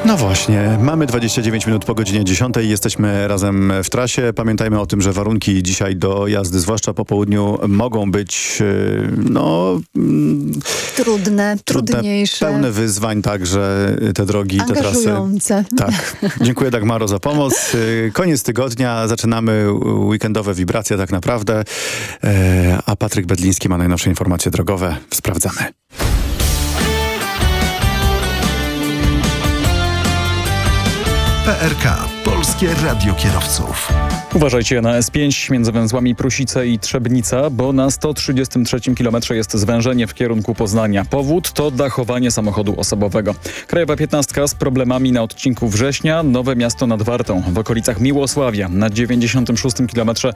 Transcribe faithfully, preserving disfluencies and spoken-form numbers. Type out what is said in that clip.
No właśnie, mamy dwadzieścia dziewięć minut po godzinie dziesiątej, jesteśmy razem w trasie. Pamiętajmy o tym, że warunki dzisiaj do jazdy, zwłaszcza po południu, mogą być no... Trudne, trudne trudniejsze. Pełne wyzwań także te drogi, te trasy. Angażujące. Tak. Dziękuję, Dagmaro, za pomoc. Koniec tygodnia, zaczynamy weekendowe wibracje tak naprawdę, a Patryk Bedliński ma najnowsze informacje drogowe. Sprawdzamy. P R K. Polskie Radio Kierowców. Uważajcie na S pięć między węzłami Prusice i Trzebnica, bo na sto trzydziestym trzecim kilometrze jest zwężenie w kierunku Poznania. Powód to dachowanie samochodu osobowego. Krajowa piętnastka z problemami na odcinku Września, Nowe Miasto nad Wartą. W okolicach Miłosławia na dziewięćdziesiątym szóstym kilometrze